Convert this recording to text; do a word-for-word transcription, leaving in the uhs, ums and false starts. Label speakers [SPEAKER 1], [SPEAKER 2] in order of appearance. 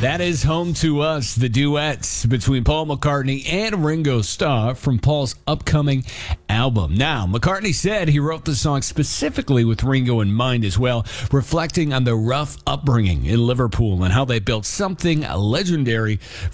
[SPEAKER 1] That is Home to Us, the duets between Paul McCartney and Ringo Starr from Paul's upcoming album. Now, McCartney said he wrote the song specifically with Ringo in mind as well, reflecting on the rough upbringing in Liverpool and how they built something legendary